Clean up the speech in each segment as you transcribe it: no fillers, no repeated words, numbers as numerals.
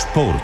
Šport.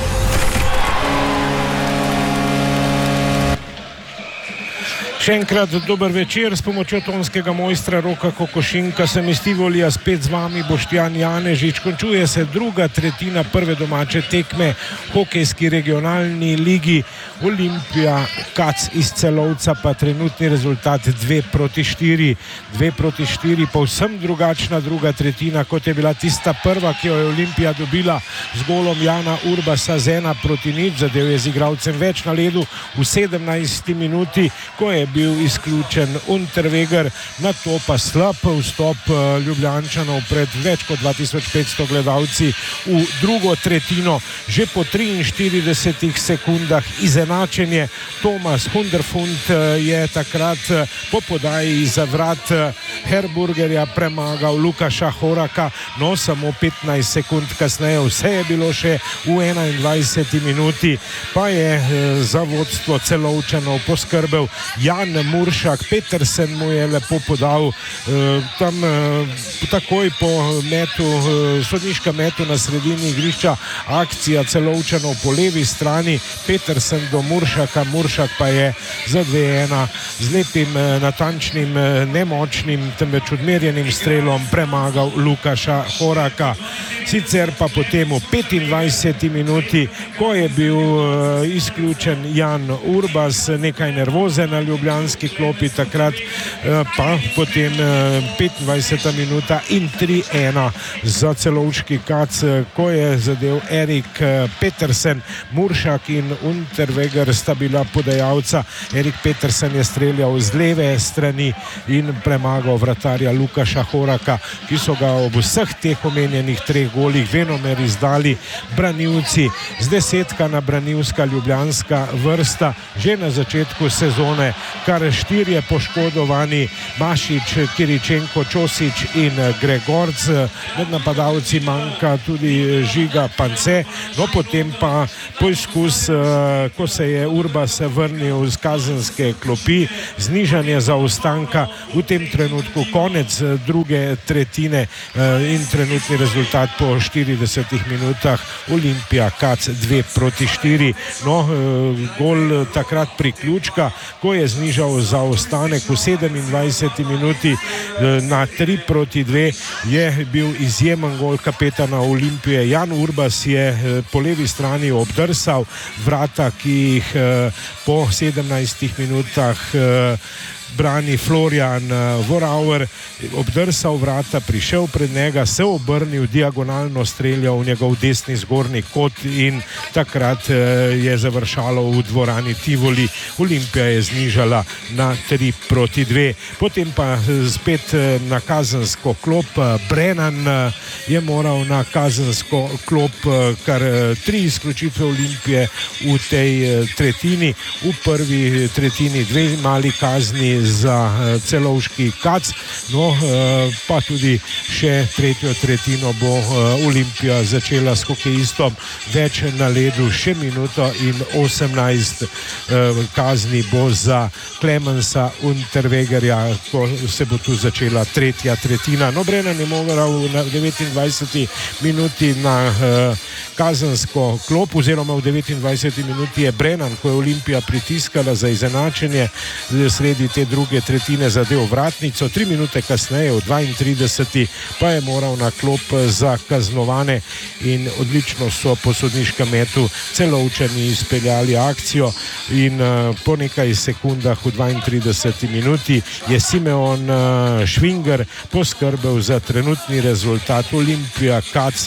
Še enkrat dober večer, s pomočjo tonskega mojstra Roka Kokošinka sem iz Tivolija spet z vami Boštjan Janežič. Končuje se druga tretjina prve domače tekme v hokejski regionalni ligi. Olimpija Kac iz Celovca pa trenutni rezultat 2-4. 2-4, povsem drugačna druga tretjina, kot je bila tista prva, ki jo je Olimpija dobila z golom Jana Urbasa z 1-0. Zadev je z igralcem več na ledu v 17. minuti, ko je bil izključen Unterweger, na to pa slab vstop Ljubljančanov pred več kot 2500 gledalci v drugo tretjino. Že po 43 sekundah izenačenje. Thomas Hunderfund je takrat po podaji za vrat Herburgerja premagal Lukaša Horaka, no samo 15 sekund kasneje. Vse je bilo še v 21. minuti, pa je za vodstvo Celovčanov poskrbel Jan Muršak. Petersen mu je lepo podal tam takoj po metu, sodniškem metu na sredini igrišča, akcija Celovčanov po levi strani, Petersen do Muršaka, Muršak pa je za 2-1 z lepim, natančnim, nemočnim, temveč odmerjenim strelom premagal Lukaša Horaka. Sicer pa potem v 25. minuti, ko je bil izključen Jan Urbas, nekaj nervoze na ljubljanski klopi takrat, pa potem 25. minuta in 3-1 za celovški Kac, ko je zadev Erik Petersen. Muršak in Unterweger sta bila podajalca. Erik Petersen je streljal z leve strani in premagal vratarja Lukaša Horaka, ki so ga ob vseh teh omenjenih treh golih venomer izdali branilci. Z desetka na branilska ljubljanska vrsta že na začetku sezone, kar 4 poškodovani, Mašič, Kiričenko, Čosič in Gregorc. Med napadalci manjka tudi Žiga Pance, no potem pa poizkus, ko se je Urbas vrnil z kazenske klopi, znižanje zaostanka, v tem trenutku konec druge tretjine in trenutni rezultat po 40 minutah Olimpija Kac 2-4. No, gol takrat priključka, ko je znižal zaostanek v 27 minuti na 3-2, je bil izjemen gol kapetana Olimpije. Jan Urbas je po levi strani obdrsal vrata, ki jih po 17 minutah brani Florian Vorauer, obdrsal vrata, prišel pred njega, se obrnil, diagonalno streljal v njegov desni zgornji kot in takrat je završalo v dvorani Tivoli. Olimpija je znižala na 3-2. Potem pa spet na kazensko klop. Brennan je moral na kazensko klop, kar 3 izključitve Olimpije v tej tretjini. V prvi tretjini 2 mali kazni za celovški Kac, no pa tudi še tretjo tretjino bo Olimpija začela s hokejistom več na ledu, še minuto in 18 kazni bo za Klemensa Unterwegerja, ko se bo tu začela tretja tretjina. No, Brennan je moral v 29 minuti na kazensko klop, oziroma v 29 minuti je Brennan, ko je Olimpija pritiskala za izenačenje sredi te druge tretjine, zadev vratnico. 3 minute kasneje v 32 pa je moral na klop za kaznovane in odlično so po sodniškem metu Celovčani izpeljali akcijo in po nekaj sekundah v 32 minuti je Simeon Švinger poskrbel za trenutni rezultat. Olimpija Kac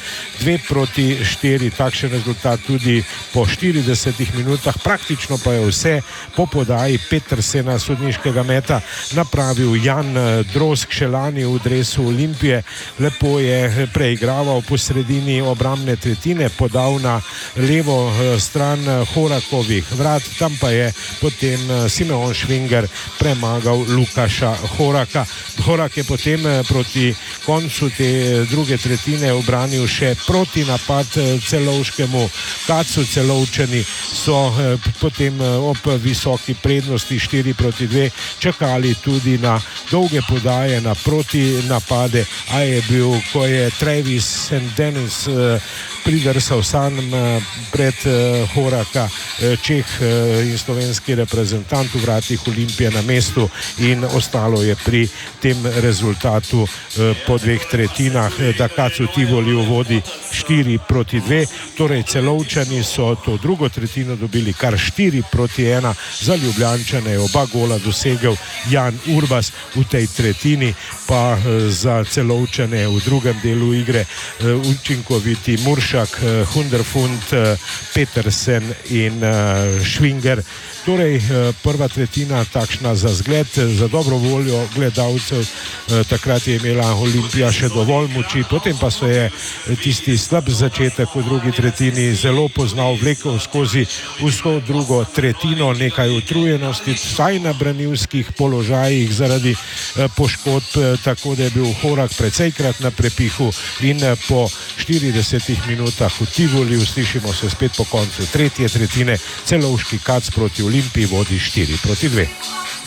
2-4, takšen rezultat tudi po 40 minutah. Praktično pa je vse po podaji Petersena sodniškega meta napravil Jan Drozg, še lani v dresu Olimpije. Lepo je preigraval po sredini obrambne tretjine, podal na levo stran Horakovih vrat, tam pa je potem Simeon Švinger premagal Lukaša Horaka. Horak je potem proti koncu te druge tretjine obranil še proti napad celovškemu Kacu. Celovčani so potem ob visoki prednosti 4-2 2, čakali tudi na dolge podaje, na proti napade, a je bil, ko je Travis St. Denis pridrsal sam pred Horaka, Čeh in slovenski reprezentant v vratih Olimpije na mestu, in ostalo je pri tem rezultatu po 2 tretjinah, da Kacu Tivoli vodi 4-2, torej Celovčani so to drugo tretjino dobili kar 4-1, za Ljubljančane je oba gola dosegel Jan Urbas, v tej tretjini pa za Celovčane v drugem delu igre učinkoviti Muršak, Hunderfund, Petersen in Švinger. Torej, prva tretjina takšna za zgled, za dobro voljo gledalcev. Takrat je imela Olimpija še dovolj moči, potem pa se je tisti slab začetek v drugi tretjini zelo poznal, vlekel skozi vso drugo tretjino, nekaj utrujenosti, vsaj na branilskih položajih zaradi poškodb, tako da je bil Horak precejkrat na prepihu in po 40 minutah v Tivoliju, slišimo se spet po koncu tretje tretjine, celovški Kac proti Olimpiji vodi 4-2.